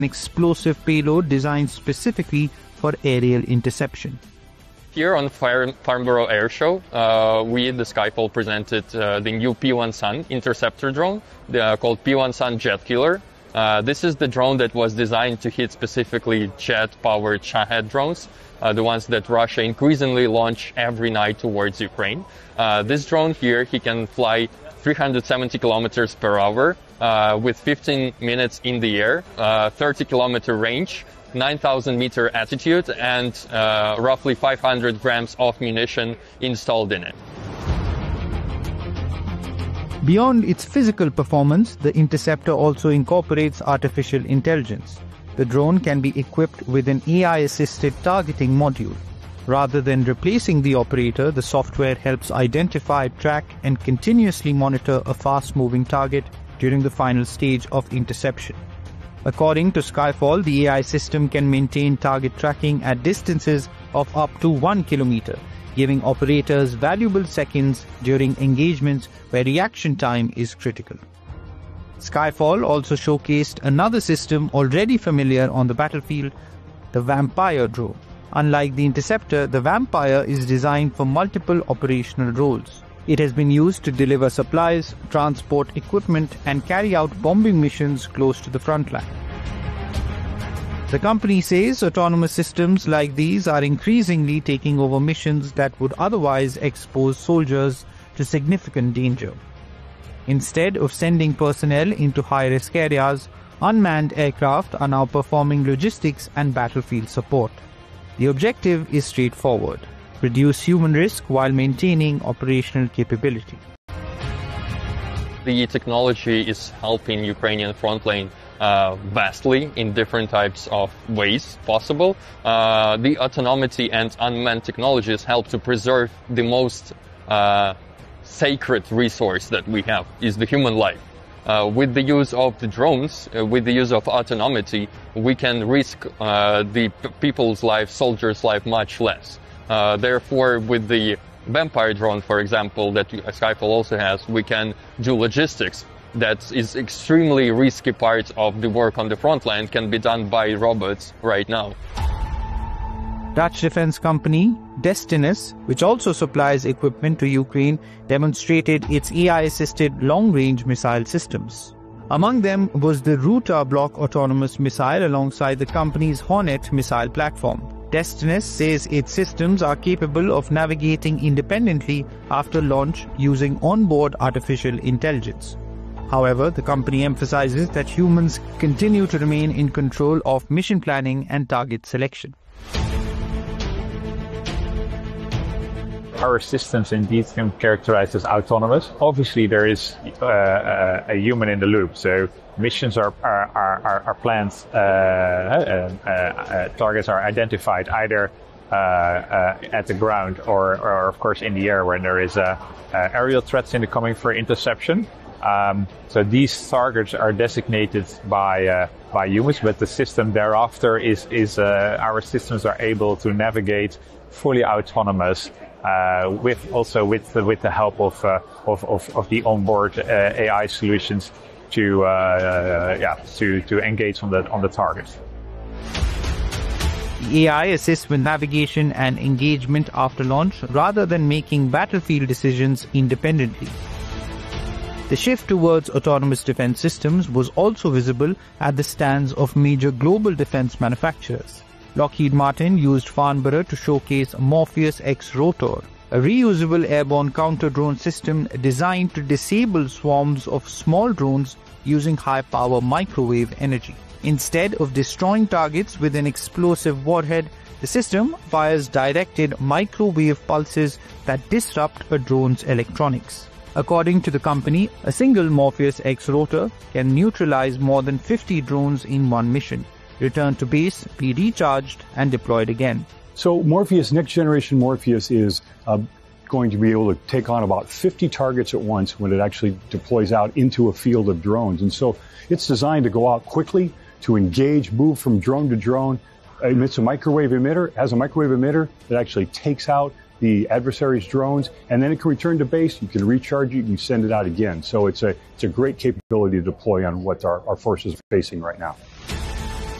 explosive payload designed specifically for aerial interception. Here on Farnborough Air Show, we at the Skyfall presented the new P1 Sun interceptor drone called P1 Sun Jet Killer. This is the drone that was designed to hit specifically jet-powered Shahed drones, the ones that Russia increasingly launch every night towards Ukraine. This drone here, he can fly 370 kilometers per hour with 15 minutes in the air, 30-kilometer range, 9,000 meter altitude, and roughly 500 grams of munition installed in it. Beyond its physical performance, the interceptor also incorporates artificial intelligence. The drone can be equipped with an AI-assisted targeting module. Rather than replacing the operator, the software helps identify, track, and continuously monitor a fast-moving target during the final stage of interception. According to Skyfall, the AI system can maintain target tracking at distances of up to 1 kilometer, giving operators valuable seconds during engagements where reaction time is critical. Skyfall also showcased another system already familiar on the battlefield, the Vampire drone. Unlike the Interceptor, the Vampire is designed for multiple operational roles. It has been used to deliver supplies, transport equipment, and carry out bombing missions close to the front line. The company says autonomous systems like these are increasingly taking over missions that would otherwise expose soldiers to significant danger. Instead of sending personnel into high-risk areas, unmanned aircraft are now performing logistics and battlefield support. The objective is straightforward: reduce human risk while maintaining operational capability. The technology is helping Ukrainian frontline vastly in different types of ways possible. The autonomy and unmanned technologies help to preserve the most sacred resource that we have, is the human life. With the use of the drones, with the use of autonomy, we can risk the people's life, soldiers' life much less. Therefore, with the Vampire drone, for example, that Skyfall also has, we can do logistics. That is extremely risky part of the work on the front line, can be done by robots right now. Dutch defense company Destinus, which also supplies equipment to Ukraine, demonstrated its AI-assisted long-range missile systems. Among them was the Ruta block autonomous missile alongside the company's Hornet missile platform. Destinus says its systems are capable of navigating independently after launch using onboard artificial intelligence. However, the company emphasizes that humans continue to remain in control of mission planning and target selection. Our systems indeed can characterize as autonomous. Obviously, there is a human in the loop, so missions are planned, targets are identified either at the ground or of course in the air when there is aerial threats incoming for interception. So these targets are designated by humans, but the system thereafter is our systems are able to navigate fully autonomous, with the help of the onboard AI solutions to engage on the target. The AI assists with navigation and engagement after launch rather than making battlefield decisions independently. The shift towards autonomous defense systems was also visible at the stands of major global defense manufacturers. Lockheed Martin used Farnborough to showcase Morpheus X Rotor, a reusable airborne counter-drone system designed to disable swarms of small drones using high-power microwave energy. Instead of destroying targets with an explosive warhead, the system fires directed microwave pulses that disrupt a drone's electronics. According to the company, a single Morpheus X Rotor can neutralize more than 50 drones in one mission, return to base, be recharged, and deployed again. So Morpheus, next generation Morpheus, is going to be able to take on about 50 targets at once when it actually deploys out into a field of drones. And so it's designed to go out quickly, to engage, move from drone to drone. It emits a microwave emitter, has a microwave emitter that actually takes out the adversary's drones, and then it can return to base. You can recharge it, you can send it out again. So it's a great capability to deploy on what our forces are facing right now.